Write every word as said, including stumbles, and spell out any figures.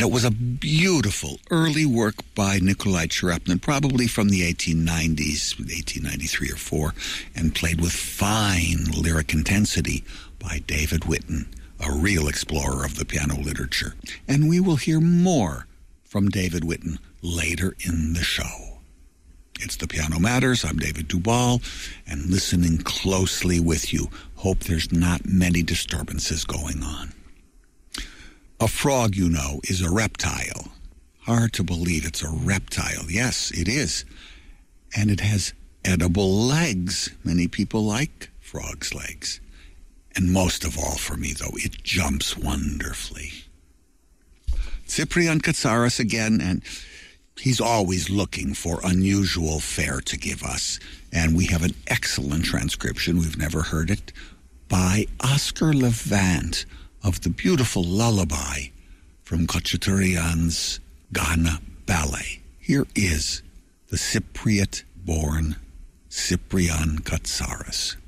it was a beautiful early work by Nikolai Cherepnin, probably from the eighteen nineties, eighteen ninety-three or four, and played with fine lyric intensity by David Witten, a real explorer of the piano literature. And we will hear more from David Witten later in the show. It's The Piano Matters. I'm David Duvall, and listening closely with you. Hope there's not many disturbances going on. A frog, you know, is a reptile. Hard to believe it's a reptile. Yes, it is. And it has edible legs. Many people like frogs' legs. And most of all for me, though, it jumps wonderfully. Cyprian Katsaris again, and he's always looking for unusual fare to give us. And we have an excellent transcription, we've never heard it, by Oscar Levant of the beautiful lullaby from Khachaturian's Ghana Ballet. Here is the Cypriot-born Cyprian Katsaris.